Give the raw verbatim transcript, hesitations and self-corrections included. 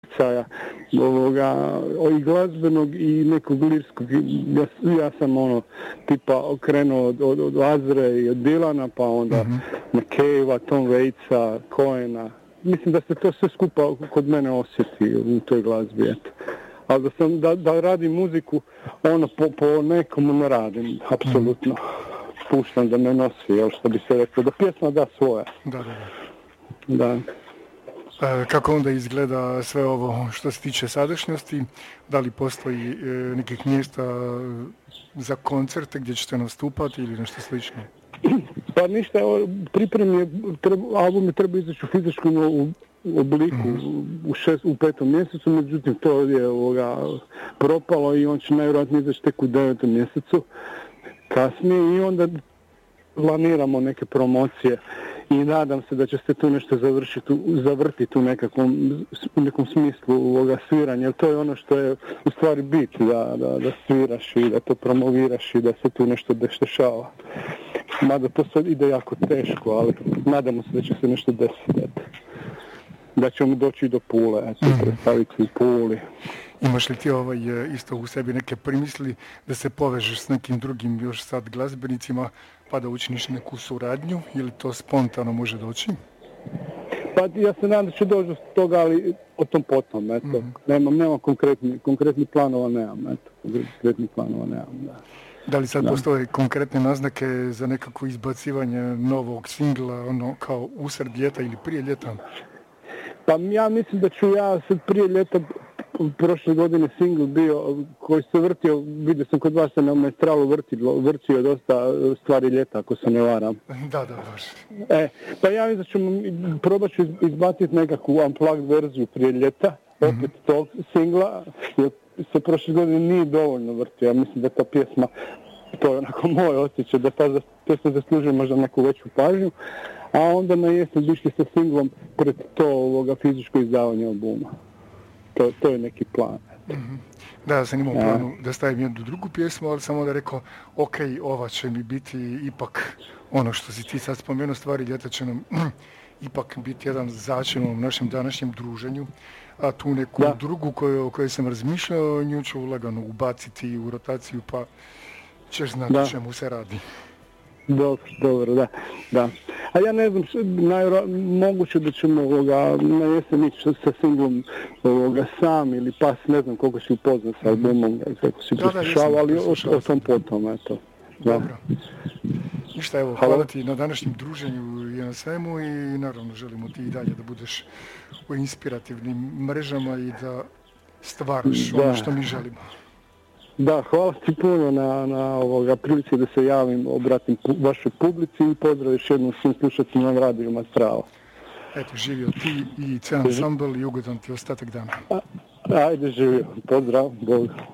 utjecaja ovoga, i glazbenog i nekog lirskog. Ja, ja sam ono tipa okrenuo od, od, od Azre i od Dilana, pa onda mm-hmm. McCabe-a, Tom Waitsa, Cohena. Mislim da se to sve skupa kod mene osjeti u toj glazbi, eto. Ali da, sam, da, da radim muziku, ono po, po nekomu ne radim, apsolutno. Puštam da me nosi, jel što bi se rekao, da pjesma da svoja. Da, da, da. Da. E, kako onda izgleda sve ovo što se tiče sadašnjosti? Da li postoji e, nekih mjesta za koncerte gdje ćete nastupati ili nešto slično? Pa ništa, pripremlje, album je treba izaći u fizičkom obliku mm-hmm. u, šest, u petom mjesecu, međutim to je ovoga, propalo i on će najvjerojatnije izaći tek u devetom mjesecu kasnije i onda planiramo neke promocije i nadam se da će se tu nešto završiti, zavrtiti u nekakvom, u nekom smislu ovoga sviranja, jer to je ono što je u stvari bit, da, da, da sviraš i da to promoviraš i da se tu nešto dešava. Mada to sad ide jako teško, ali nadamo se da će se nešto desiti. Da ćemo doći do Pule, eto, mm. predstaviti u Puli. Imaš li ti ovaj, isto u sebi neke primisli da se povežeš s nekim drugim još sad glazbenicima pa da učiniš neku suradnju ili to spontano može doći? Pa ja se nadam da će doći do toga, ali o tom potom, eto. Mm. Nemam, nemam konkretni, konkretni planova, nemam, eto. Konkretni planova nemam, da. Da li sad da. Postoje konkretne naznake za nekako izbacivanje novog singla, ono kao usred ljeta ili prije ljeta? Pa ja mislim da ću ja sad prije ljeta, prošle godine singl bio koji se vrtio, vidio sam kod vas se na Mestralu vrtilo, vrtio dosta stvari ljeta, ako se ne varam. Da, da, baš. E, pa ja mislim da ću probat ću izbaciti nekakvu unplugged verziju prije ljeta, opet mm-hmm. tog singla, jer se prošle godine nije dovoljno vrtio. Ja mislim da ta pjesma, to je onako moj osjećaj, da ta pjesma zaslužuje možda neku veću pažnju, a onda na jesen bi išli sa singlom pred to ovoga fizičko izdavanje albuma. To, to je neki plan. Mm-hmm. Da, ja sam imao ja. planu da stavim jednu drugu pjesmu, ali sam onda rekao, ok, ova će mi biti ipak ono što si ti sad spomenuo, stvari ljeta će nam ipak biti jedan začin u našem današnjem druženju, a tu neku da. drugu koju, o kojoj sam razmišljao, nju ću lagano ubaciti u rotaciju, pa ćeš znati da. čemu se radi. Dobro, dobro, da, da. A ja ne znam, najra, moguće da ćemo ovoga, na jesen ići sa singlom ovoga sam ili pas, ne znam koliko si upoznat sa albumom, kako si preslušao, ali o, o tom potom, eto. Da. Dobro. Ništa, evo, hvala. hvala ti na današnjem druženju i na svemu i naravno želimo ti i dalje da budeš u inspirativnim mrežama i da stvaraš da. ono što mi želimo. Da, hvala ti puno na, na ovoga prilici da se javim, obratim pu, vašoj publici i pozdrav još jednom svim slušateljima na radiju Mastrala. Eto, živio ti i C Ansambl i ugodan ti ostatak dana. A, ajde, živio. Pozdrav, Bog.